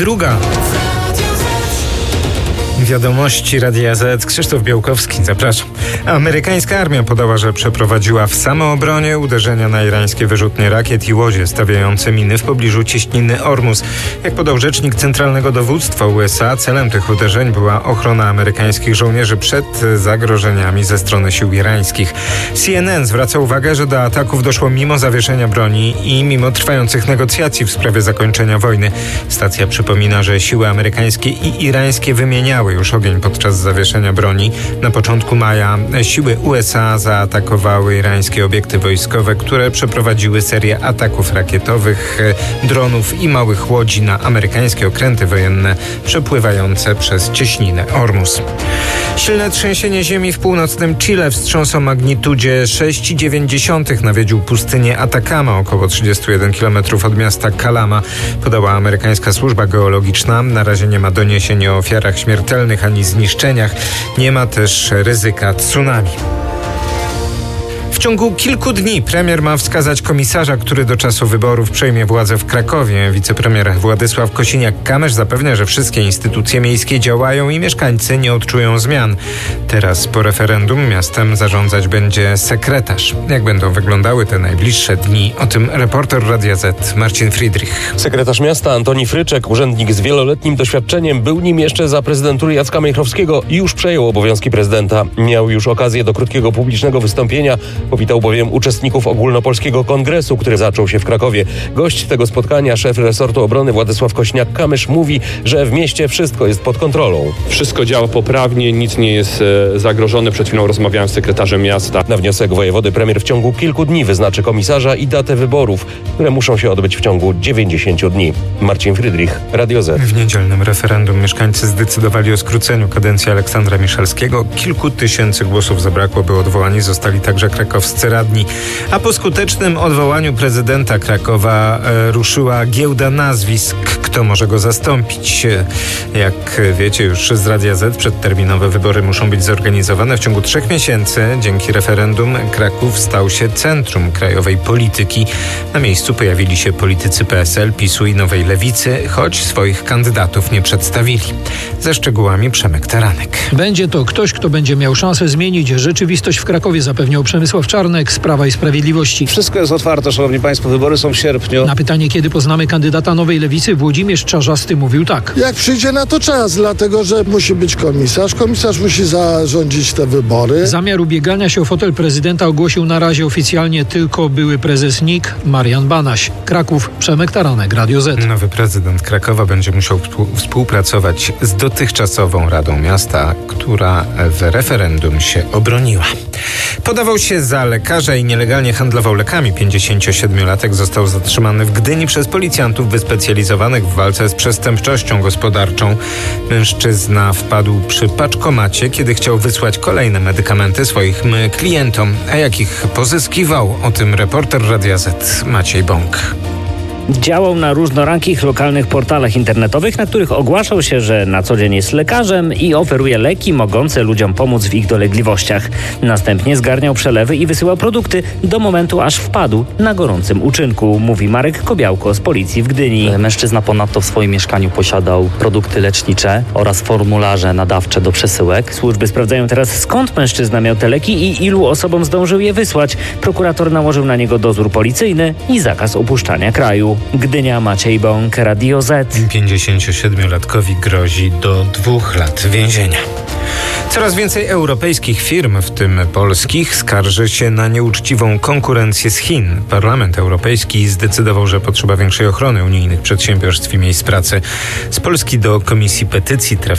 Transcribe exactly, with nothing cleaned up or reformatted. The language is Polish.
Druga. Wiadomości Radia Z. Krzysztof Białkowski, zapraszam. Amerykańska armia podała, że przeprowadziła w samoobronie uderzenia na irańskie wyrzutnie rakiet i łodzie stawiające miny w pobliżu cieśniny Ormus. Jak podał rzecznik Centralnego Dowództwa U S A, celem tych uderzeń była ochrona amerykańskich żołnierzy przed zagrożeniami ze strony sił irańskich. C N N zwraca uwagę, że do ataków doszło mimo zawieszenia broni i mimo trwających negocjacji w sprawie zakończenia wojny. Stacja przypomina, że siły amerykańskie i irańskie wymieniały już ogień podczas zawieszenia broni. Na początku maja siły U S A zaatakowały irańskie obiekty wojskowe, które przeprowadziły serię ataków rakietowych, dronów i małych łodzi na amerykańskie okręty wojenne przepływające przez cieśninę Ormus. Silne trzęsienie ziemi w północnym Chile wstrząs o magnitudzie sześć przecinek dziewięć nawiedził pustynię Atacama, około trzydzieści jeden kilometrów od miasta Calama, podała amerykańska służba geologiczna. Na razie nie ma doniesień o ofiarach śmiertelnych ani zniszczeniach. Nie ma też ryzyka tsunami. W ciągu kilku dni premier ma wskazać komisarza, który do czasu wyborów przejmie władzę w Krakowie. Wicepremier Władysław Kosiniak-Kamysz zapewnia, że wszystkie instytucje miejskie działają i mieszkańcy nie odczują zmian. Teraz po referendum miastem zarządzać będzie sekretarz. Jak będą wyglądały te najbliższe dni? O tym reporter Radia Z Marcin Friedrich. Sekretarz miasta Antoni Fryczek, urzędnik z wieloletnim doświadczeniem, był nim jeszcze za prezydentury Jacka Majchrowskiego i już przejął obowiązki prezydenta. Miał już okazję do krótkiego publicznego wystąpienia. Powitał bowiem uczestników ogólnopolskiego kongresu, który zaczął się w Krakowie. Gość tego spotkania, szef resortu obrony Władysław Kosiniak-Kamysz, mówi, że w mieście wszystko jest pod kontrolą. Wszystko działa poprawnie, nic nie jest e, zagrożone. Przed chwilą rozmawiałem z sekretarzem miasta. Na wniosek wojewody premier w ciągu kilku dni wyznaczy komisarza i datę wyborów, które muszą się odbyć w ciągu dziewięćdziesięciu dni. Marcin Friedrich, Radio Z. W niedzielnym referendum mieszkańcy zdecydowali o skróceniu kadencji Aleksandra Miszalskiego. Kilku tysięcy głosów zabrakło, by odwołani zostali także krakowscy radni. A po skutecznym odwołaniu prezydenta Krakowa e, ruszyła giełda nazwisk. Kto może go zastąpić? Jak wiecie już z Radia Z, przedterminowe wybory muszą być zorganizowane w ciągu trzech miesięcy. Dzięki referendum Kraków stał się centrum krajowej polityki. Na miejscu pojawili się politycy P S L, PiSu i Nowej Lewicy, choć swoich kandydatów nie przedstawili. Ze szczegółami Przemek Taranek. Będzie to ktoś, kto będzie miał szansę zmienić rzeczywistość w Krakowie, zapewniał Przemysław Czarnek z Prawa i Sprawiedliwości. Wszystko jest otwarte, szanowni państwo, wybory są w sierpniu. Na pytanie, kiedy poznamy kandydata Nowej Lewicy, Włodzimierz Czarzasty mówił tak. Jak przyjdzie na to czas, dlatego że musi być komisarz. Komisarz musi zarządzić te wybory. Zamiar ubiegania się o fotel prezydenta ogłosił na razie oficjalnie tylko były prezes N I K Marian Banaś. Kraków, Przemek Taranek, Radio Z. Nowy prezydent Krakowa będzie musiał współpracować z dotychczasową Radą Miasta, która w referendum się obroniła. Podawał się za lekarza i nielegalnie handlował lekami. pięćdziesięciosiedmiolatek został zatrzymany w Gdyni przez policjantów wyspecjalizowanych w walce z przestępczością gospodarczą. Mężczyzna wpadł przy paczkomacie, kiedy chciał wysłać kolejne medykamenty swoim klientom. A jak ich pozyskiwał? O tym reporter Radia Z Maciej Bąk. Działał na różnorakich lokalnych portalach internetowych, na których ogłaszał się, że na co dzień jest lekarzem i oferuje leki mogące ludziom pomóc w ich dolegliwościach. Następnie zgarniał przelewy i wysyłał produkty do momentu, aż wpadł na gorącym uczynku, mówi Marek Kobiałko z policji w Gdyni. Mężczyzna ponadto w swoim mieszkaniu posiadał produkty lecznicze oraz formularze nadawcze do przesyłek. Służby sprawdzają teraz, skąd mężczyzna miał te leki i ilu osobom zdążył je wysłać. Prokurator nałożył na niego dozór policyjny i zakaz opuszczania kraju. Gdynia, Maciej Bąk, Radio Z. pięćdziesięciosiedmiolatkowi grozi do dwóch lat więzienia. Coraz więcej europejskich firm, w tym polskich, skarży się na nieuczciwą konkurencję z Chin. Parlament Europejski zdecydował, że potrzeba większej ochrony unijnych przedsiębiorstw i miejsc pracy. Z Polski do Komisji Petycji trafiło